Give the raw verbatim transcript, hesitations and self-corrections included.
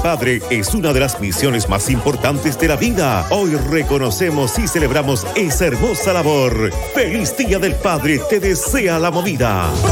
Padre es una de las misiones más importantes de la vida. Hoy reconocemos y celebramos esa hermosa labor. ¡Feliz Día del Padre! Te desea La Movida.